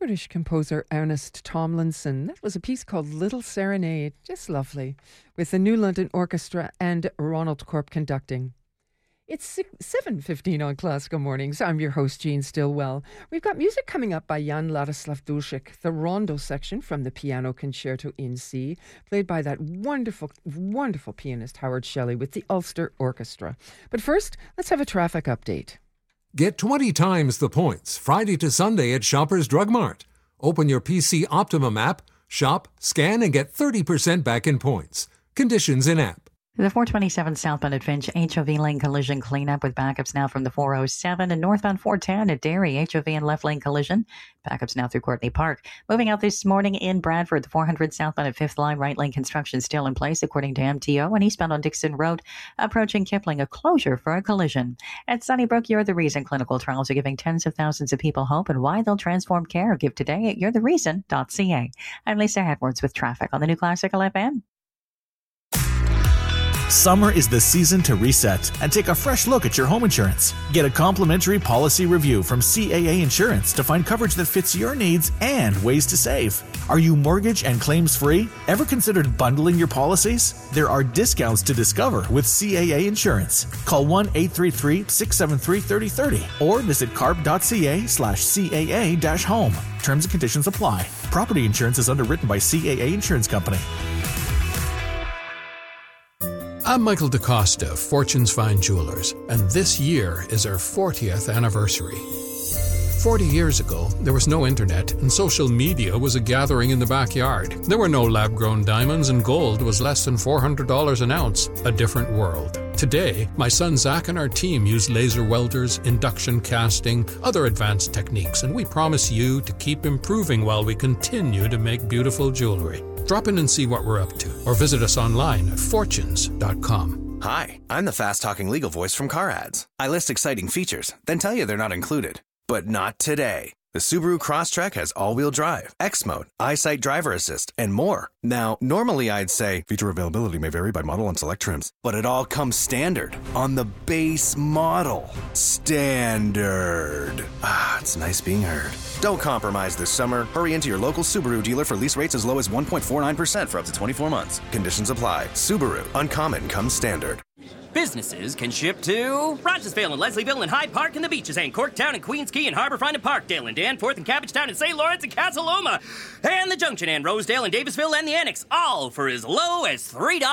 British composer Ernest Tomlinson. That was a piece called Little Serenade, just lovely, with the New London Orchestra and Ronald Corp conducting. It's 7:15 on Classical Mornings. I'm your host, Jean Stillwell. We've got music coming up by Jan Ladislav Dušek, the rondo section from the Piano Concerto in C, played by that wonderful, wonderful pianist Howard Shelley with the Ulster Orchestra. But first, let's have a traffic update. Get 20 times the points Friday to Sunday at Shoppers Drug Mart. Open your PC Optimum app, shop, scan, and get 30% back in points. Conditions in app. The 427 southbound at Finch, HOV lane collision cleanup with backups now from the 407 and northbound 410 at Derry, HOV and left lane collision. Backups now through Courtney Park. Moving out this morning in Bradford, the 400 southbound at 5th line, right lane construction still in place according to MTO, and eastbound on Dixon Road, approaching Kipling, a closure for a collision. At Sunnybrook, You're the Reason clinical trials are giving tens of thousands of people hope and why they'll transform care. Give today at you'rethereason.ca. I'm Lisa Edwards with traffic on the New Classical FM. Summer is the season to reset and take a fresh look at your home insurance. Get a complimentary policy review from CAA Insurance to find coverage that fits your needs and ways to save. Are you mortgage and claims free? Ever considered bundling your policies? There are discounts to discover with CAA Insurance. Call 1-833-673-3030 or visit carp.ca/CAA-home. Terms and conditions apply. Property insurance is underwritten by CAA Insurance Company. I'm Michael DaCosta of Fortune's Fine Jewelers, and this year is our 40th anniversary. 40 years ago, there was no internet, and social media was a gathering in the backyard. There were no lab-grown diamonds, and gold was less than $400 an ounce. A different world. Today, my son Zach and our team use laser welders, induction casting, other advanced techniques, and we promise you to keep improving while we continue to make beautiful jewelry. Drop in and see what we're up to, or visit us online at fortunes.com. Hi, I'm the fast-talking legal voice from Car Ads. I list exciting features, then tell you they're not included. But not today. The Subaru Crosstrek has all-wheel drive, X-Mode, EyeSight Driver Assist, and more. Now, normally I'd say feature availability may vary by model and select trims, but it all comes standard on the base model. Standard. Ah, it's nice being heard. Don't compromise this summer. Hurry into your local Subaru dealer for lease rates as low as 1.49% for up to 24 months. Conditions apply. Subaru. Uncommon comes standard. Businesses can ship to Rogersville and Leslieville and Hyde Park and the Beaches and Corktown and Queens Quay and Harbourfront and Parkdale and Danforth and Cabbagetown and St. Lawrence and Casaloma and the Junction and Rosedale and Davisville and the Annex, all for as low as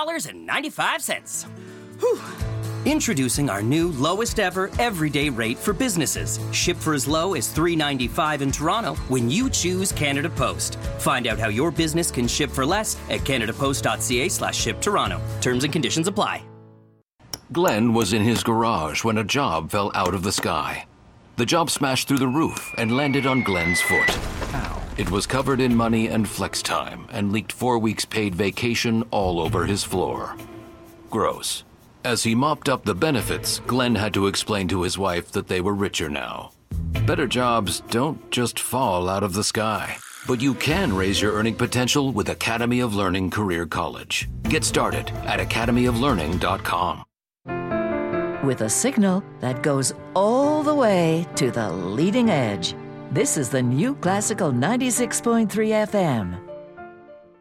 $3.95. Whew. Introducing our new lowest ever everyday rate for businesses. Ship for as low as $3.95 in Toronto when you choose Canada Post. Find out how your business can ship for less at canadapost.ca/shiptoronto. Terms and conditions apply. Glenn was in his garage when a job fell out of the sky. The job smashed through the roof and landed on Glenn's foot. Ow. It was covered in money and flex time and leaked 4 weeks paid vacation all over his floor. Gross. As he mopped up the benefits, Glenn had to explain to his wife that they were richer now. Better jobs don't just fall out of the sky. But you can raise your earning potential with Academy of Learning Career College. Get started at academyoflearning.com. With a signal that goes all the way to the leading edge. This is the New Classical 96.3 FM.